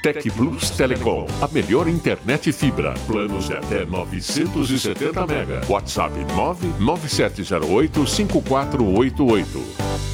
Tec Plus Telecom, a melhor internet fibra. Planos de até 970 MB. WhatsApp 997085488.